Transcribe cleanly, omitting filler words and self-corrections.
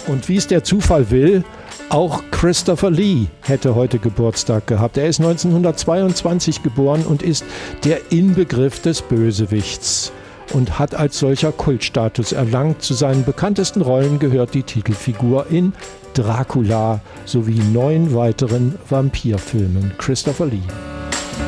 Und wie es der Zufall will, auch Christopher Lee hätte heute Geburtstag gehabt. Er ist 1922 geboren und ist der Inbegriff des Bösewichts und hat als solcher Kultstatus erlangt. Zu seinen bekanntesten Rollen gehört die Titelfigur in Dracula sowie 9 weiteren Vampirfilmen. Christopher Lee.